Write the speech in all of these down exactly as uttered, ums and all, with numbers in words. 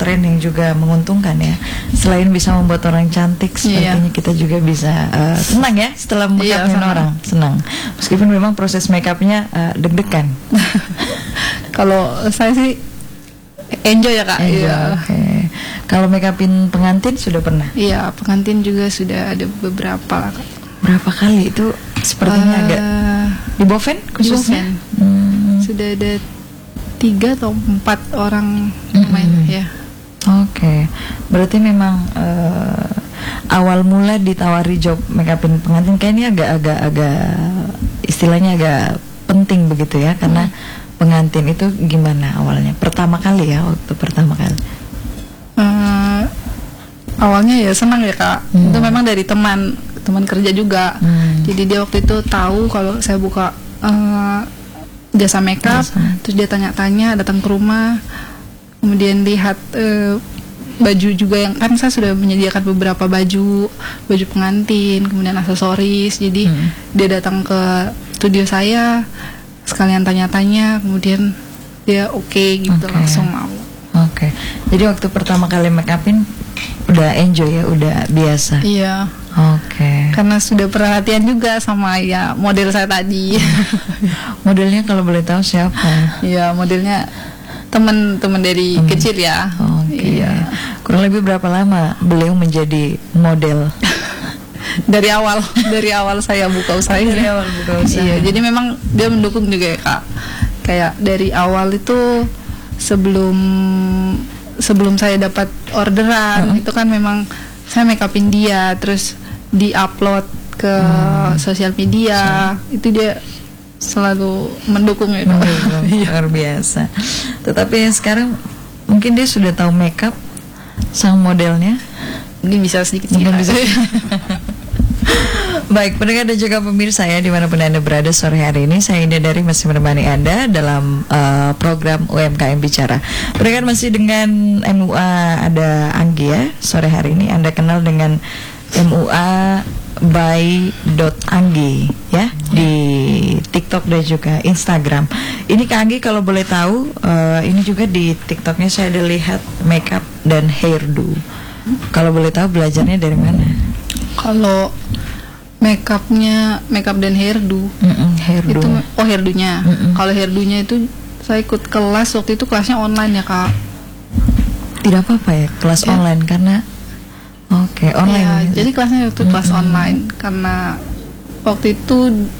tren yang juga menguntungkan ya. Selain bisa membuat orang cantik, sepertinya Iya. kita juga bisa uh, senang ya setelah Iya, make-upin senang. orang, senang. Meskipun memang proses make-upnya uh, deg-degan. Kalau saya sih enjoy ya kak. Enjoy, Iya. oke. Kalau make-upin pengantin sudah pernah? Iya, pengantin juga sudah ada beberapa lah kak. Berapa kali itu? Sepertinya Eh, agak di Boven di khususnya. Boven. Hmm. Sudah ada tiga atau empat orang Mm-mm. main ya. Oke, berarti memang eh, awal mula ditawari job makeupin pengantin kayaknya agak-agak agak istilahnya agak penting begitu ya, karena pengantin itu gimana awalnya? Pertama kali ya, waktu pertama kali. Eh, awalnya ya senang ya kak. Hmm. Itu memang dari teman teman kerja juga. Hmm. Jadi dia waktu itu tahu kalau saya buka eh, jasa makeup, Jasa. terus dia tanya-tanya, datang ke rumah, kemudian lihat eh, baju juga yang kan saya sudah menyediakan beberapa baju, baju pengantin, kemudian aksesoris. Jadi Hmm. dia datang ke studio saya, sekalian tanya-tanya, kemudian dia oke gitu, Oke. langsung mau. Oke, jadi waktu pertama kali makeupin udah enjoy ya, udah biasa. Iya. Oke. Karena sudah perhatian juga sama ya model saya tadi. Modelnya kalau boleh tahu siapa? Iya, modelnya teman-teman dari Teman. kecil ya. Oke. Iya. Kurang lebih berapa lama beliau menjadi model? Dari awal, dari awal saya buka usaha. Dari awal buka usaha. Iya, jadi memang dia mendukung juga ya, Kak. Kayak dari awal itu sebelum sebelum saya dapat orderan, Uh-uh. itu kan memang saya make upin dia, terus di-upload ke Hmm. sosial media. Itu dia selalu mendukung ya, Kak. Mendukung, luar biasa. Tetapi sekarang mungkin dia sudah tahu makeup sang modelnya. Mungkin bisa sedikit Mungkin cerita. bisa. Baik, pendengar dan juga pemirsa ya, dimanapun Anda berada sore hari ini, saya Indah Dari masih menemani Anda dalam uh, program U M K M Bicara. Pendengar masih dengan M U A ada Anggi ya, sore hari ini Anda kenal dengan M U A by Anggi ya, di TikTok dan juga Instagram. Ini Kak Anggi kalau boleh tahu, uh, ini juga di TikToknya saya ada lihat makeup dan hairdo. Kalau boleh tahu belajarnya dari mana? Kalau makeupnya, makeup dan hairdo, Mm-mm, hairdo. itu oh hairdonya. Mm-mm. Kalau hairdonya itu saya ikut kelas, waktu itu kelasnya online ya, Kak. Tidak apa-apa ya kelas Ya. online karena oke online. Iya, gitu. jadi kelasnya itu kelas Mm-mm. online karena waktu itu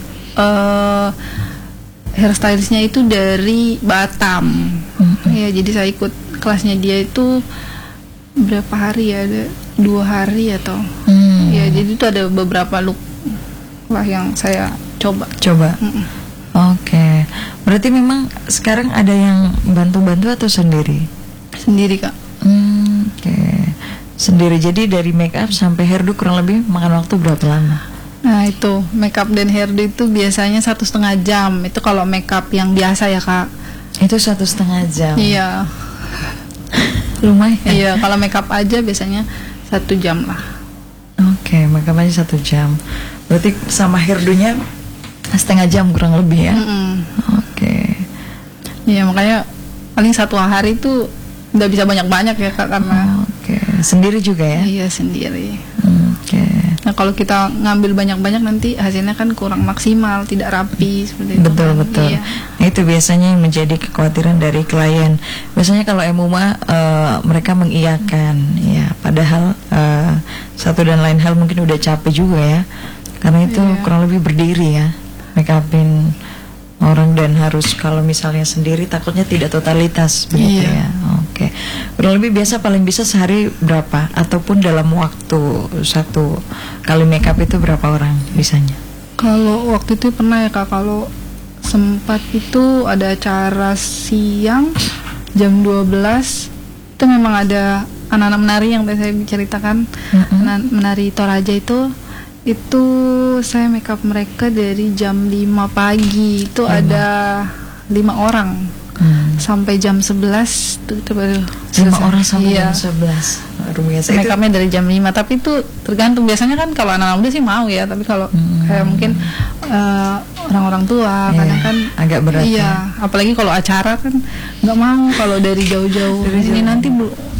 eh hairstylistnya itu dari Batam. Mm-mm. Ya, jadi saya ikut kelasnya dia itu berapa hari ya? Ada dua hari atau Hmm. ya, jadi itu ada beberapa look lah yang saya coba. Coba. Mm-mm. Oke. Berarti memang sekarang ada yang bantu-bantu atau sendiri? Sendiri, Kak. Hmm, oke. Sendiri. Jadi dari make up sampai hairdo kurang lebih makan waktu berapa lama? Nah itu makeup dan hairdo itu biasanya satu setengah jam. Itu kalau makeup yang biasa ya, Kak. Itu satu setengah jam. Iya. Lumayan. Iya, kalau makeup aja biasanya satu jam lah. Oke, make up aja satu jam. Berarti sama hairdonya setengah jam kurang lebih ya? Mm-mm. Oke. Iya, makanya paling satu hari itu nggak bisa banyak-banyak ya, Kak, karena Oke. Sendiri juga ya? iya sendiri. Oke. Nah kalau kita ngambil banyak-banyak nanti hasilnya kan kurang maksimal, tidak rapi seperti itu. Betul kan. betul. Iya. Nah, itu biasanya yang menjadi kekhawatiran dari klien. Biasanya kalau M U M A eh, mereka mengiyakan, ya. Padahal eh, satu dan lain hal mungkin udah capek juga ya, karena itu Iya. kurang lebih berdiri ya, make upin orang, dan harus kalau misalnya sendiri takutnya tidak totalitas begitu Iya. ya. Oke. Kurang lebih biasa paling bisa sehari berapa, ataupun dalam waktu satu kali make up itu berapa orang bisanya? Kalau waktu itu pernah ya, Kak, kalau sempat itu ada acara siang jam dua belas, itu memang ada anak-anak menari yang tadi saya ceritakan. Mm-mm. Anak menari Toraja itu itu saya make up mereka dari jam lima pagi itu Lima. ada lima orang Hmm. sampai jam sebelas itu, itu baru Lima selesai. orang sampai Iya. jam sebelas. Luar biasa. Make Itu- upnya dari jam lima, tapi itu tergantung. Biasanya kan kalau anak muda sih mau ya, tapi kalau Hmm. kayak mungkin eh, orang-orang tua Iya, kadang kan agak berat iya, ya. apalagi kalau acara kan nggak mau kalau dari jauh-jauh Dari ini jauh. nanti bu